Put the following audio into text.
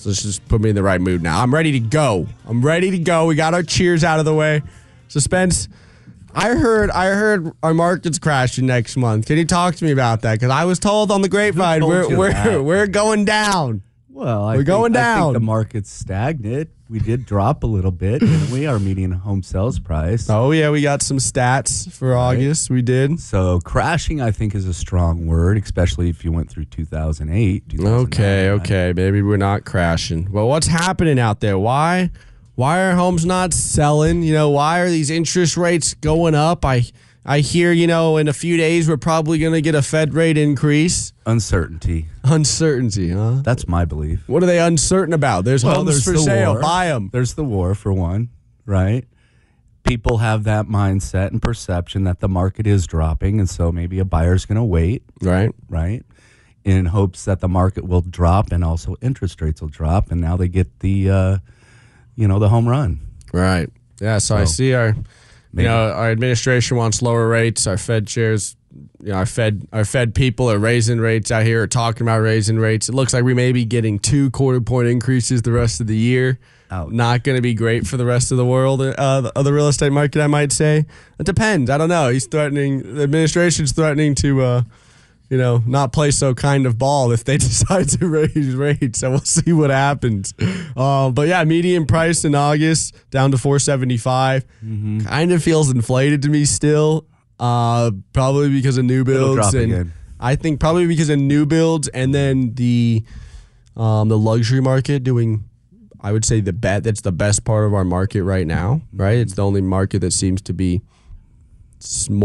let's just put me in the right mood now. I'm ready to go. We got our cheers out of the way. Suspense. I heard our market's crashing next month. Can you talk to me about that? Because I was told on the grapevine we're going down. Well, we're going down. I think the market's stagnant. We did drop a little bit, didn't we? Our median home sales price. Oh, yeah, we got some stats for August. We did. So crashing, I think, is a strong word, especially if you went through 2008. Okay. Maybe we're not crashing. Well, what's happening out there? Why are homes not selling? Why are these interest rates going up? I hear, in a few days, we're probably going to get a Fed rate increase. Uncertainty, huh? That's my belief. What are they uncertain about? There's homes for sale. War. Buy them. There's the war, for one, right? People have that mindset and perception that the market is dropping, and so maybe a buyer's going to wait. Right? In hopes that the market will drop and also interest rates will drop, and now they get the home run. Right. Yeah, so I see our administration wants lower rates. Our Fed chairs, our Fed people are raising rates out here, are talking about raising rates. It looks like we may be getting 2 quarter-point increases the rest of the year. Ouch. Not going to be great for the rest of the world, of the real estate market, I might say. It depends. I don't know. The administration's threatening to, not play so kind of ball if they decide to raise rates. So we'll see what happens. But yeah, median price in August down to $475. Mm-hmm. Kind of feels inflated to me still. Probably because of new builds. I think probably because of new builds, and then the luxury market doing, I would say, that's the best part of our market right now. Right, it's the only market that seems to be more